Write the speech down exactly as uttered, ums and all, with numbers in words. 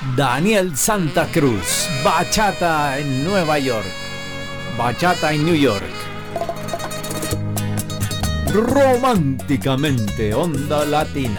Daniel Santa Cruz, Bachata en Nueva York, Bachata en New York. Románticamente, onda latina.